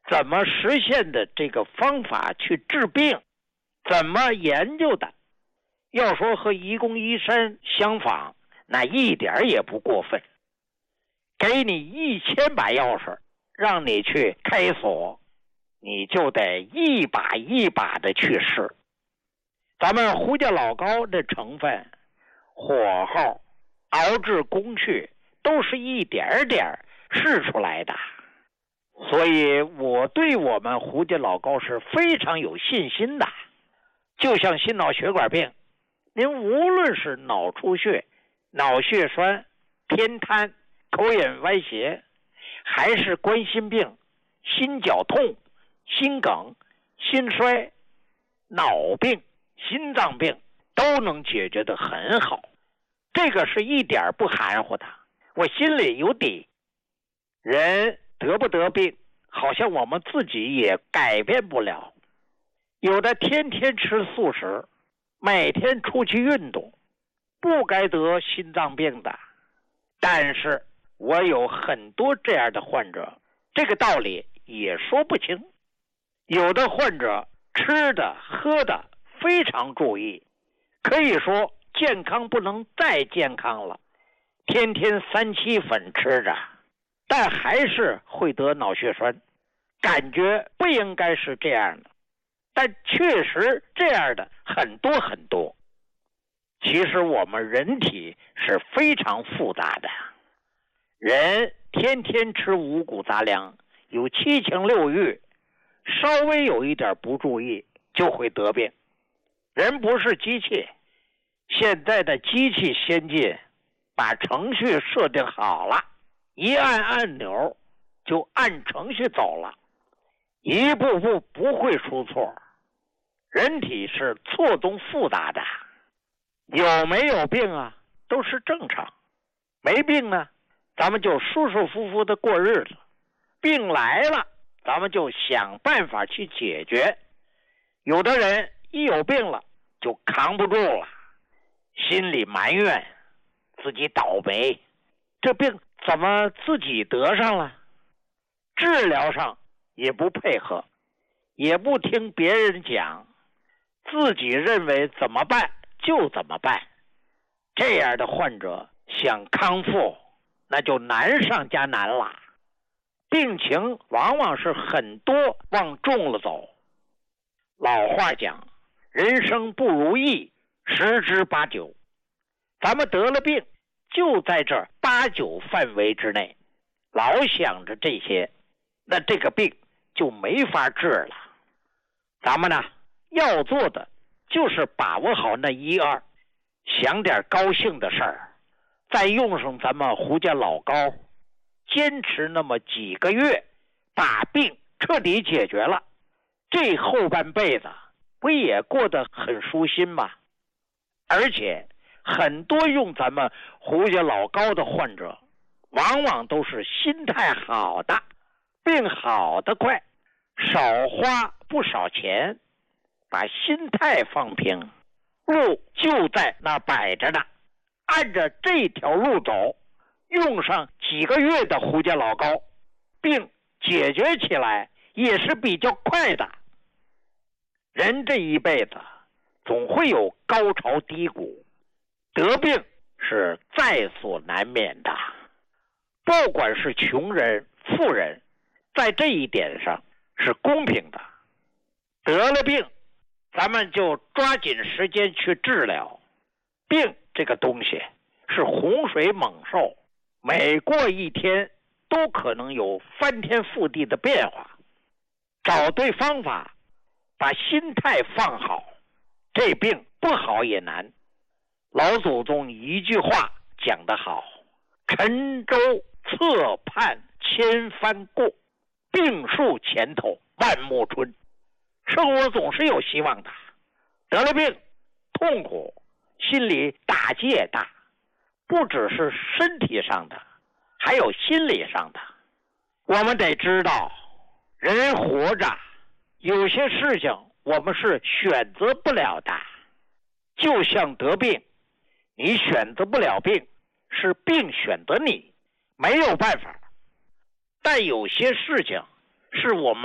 怎么实现的这个方法去治病，怎么研究的，要说和愚公移山相仿，那一点也不过分。给你1000把钥匙，让你去开锁，你就得一把一把的去试。咱们胡家老膏的成分、火候、熬制工序都是一点点试出来的，所以我对我们胡家老膏是非常有信心的。就像心脑血管病，您无论是脑出血、脑血栓、偏瘫、口眼歪斜，还是冠心病、心绞痛、心梗、心衰、脑病、心脏病，都能解决得很好。这个是一点不含糊的，我心里有底。人得不得病，好像我们自己也改变不了。有的天天吃素食，每天出去运动，不该得心脏病的。但是我有很多这样的患者，这个道理也说不清。有的患者吃的喝的非常注意，可以说健康不能再健康了，天天3七粉吃着，但还是会得脑血栓。感觉不应该是这样的，但确实这样的很多很多。其实我们人体是非常复杂的，人天天吃五谷杂粮，有7情6欲，稍微有一点不注意就会得病。人不是机器，现在的机器先进，把程序设定好了，一按按钮就按程序走了，一步步不会出错。人体是错综复杂的，有没有病啊都是正常，没病呢咱们就舒舒服服的过日子，病来了咱们就想办法去解决。有的人一有病了就扛不住了，心里埋怨自己倒霉，这病怎么自己得上了？治疗上也不配合，也不听别人讲，自己认为怎么办就怎么办。这样的患者想康复，那就难上加难了。病情往往是很多往重了走。老话讲，人生不如意十之八九，咱们得了病就在这8、9范围之内，老想着这些，那这个病就没法治了。咱们呢要做的就是把握好那1、2，想点高兴的事儿，再用上咱们胡家老膏，坚持那么几个月，把病彻底解决了，这后半辈子不也过得很舒心吗？而且很多用咱们胡家老膏的患者，往往都是心态好的，病好得快，少花不少钱，把心态放平，路就在那摆着呢，按着这条路走，用上几个月的胡家老膏，病解决起来也是比较快的。人这一辈子总会有高潮低谷，得病是在所难免的。不管是穷人富人，在这一点上是公平的。得了病咱们就抓紧时间去治疗。病这个东西是洪水猛兽，每过一天都可能有翻天覆地的变化。找对方法，把心态放好，这病不好也难。老祖宗一句话讲得好，沉舟侧畔千帆过，病树前头万木春。生活总是有希望的，得了病痛苦，心里打击也大，不只是身体上的，还有心理上的。我们得知道，人活着有些事情我们是选择不了的，就像得病，你选择不了病，是病选择你，没有办法。但有些事情是我们